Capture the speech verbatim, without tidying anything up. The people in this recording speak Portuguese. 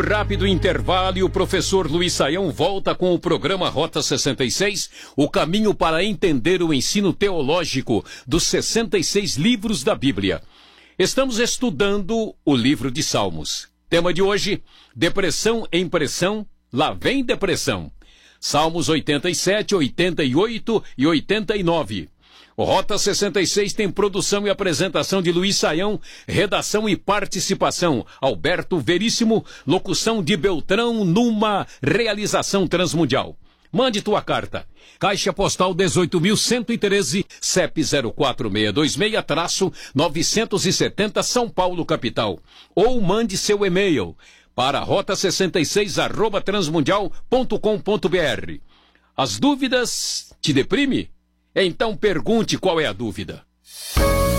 rápido intervalo e o professor Luiz Saião volta com o programa Rota sessenta e seis, o caminho para entender o ensino teológico dos sessenta e seis livros da Bíblia. Estamos estudando o livro de Salmos. Tema de hoje, depressão em pressão, lá vem depressão. Salmos oitenta e sete, oitenta e oito e oitenta e nove. O Rota sessenta e seis tem produção e apresentação de Luiz Saião, redação e participação Alberto Veríssimo, locução de Beltrão Numa, realização Transmundial. Mande tua carta. Caixa Postal dezoito mil cento e treze, C E P zero quatro seis dois seis, novecentos e setenta, São Paulo, capital. Ou mande seu e-mail para rota sessenta e seis arroba transmundial ponto com ponto br. As dúvidas te deprime? Então pergunte qual é a dúvida.